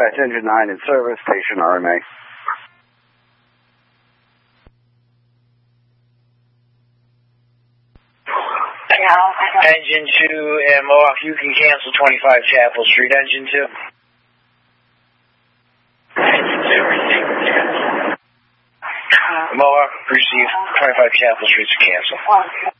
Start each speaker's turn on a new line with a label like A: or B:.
A: Dispatch, Engine 9 in service, station RMA.
B: Engine 2 and Mohawk, you can cancel 25 Chapel Street. Engine 2. Mohawk, receive 25 Chapel Street to cancel.